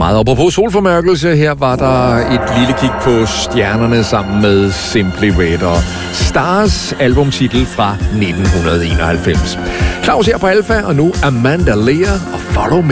meget. Og på solformørkelse, her var der et lille kig på stjernerne sammen med Simply Red og Stars albumtitel fra 1991. Claus her på Alfa, og nu Amanda Lear og Follow Me.